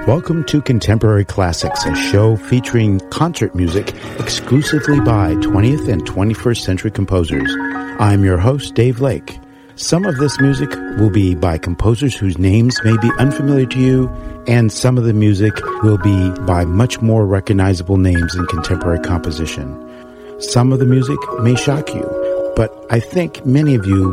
Welcome to Contemporary Classics, a show featuring concert music exclusively by 20th and 21st century composers. I'm your host, Dave Lake. Some of this music will be by composers whose names may be unfamiliar to you, and some of the music will be by much more recognizable names in contemporary composition. Some of the music may shock you, but I think many of you